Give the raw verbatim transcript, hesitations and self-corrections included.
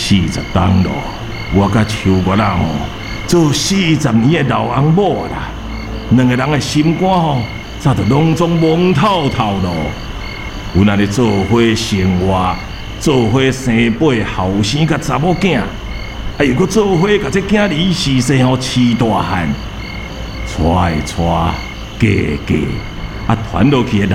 四十当咯，我甲秋月啊吼，做四十年的老翁某啦，两个人的心肝吼，早就拢总懵透透咯。有那咧做伙生活，做伙生八后生甲查某囝，啊又搁做伙甲这囝儿时势吼饲大汉，娶的娶，嫁的嫁，啊传落去的